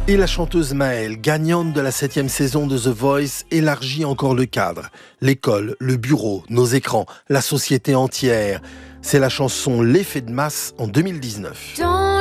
Et la chanteuse Maëlle, gagnante de la 7e saison de The Voice, élargit encore le cadre. L'école, le bureau, nos écrans, la société entière. C'est la chanson L'effet de masse en 2019.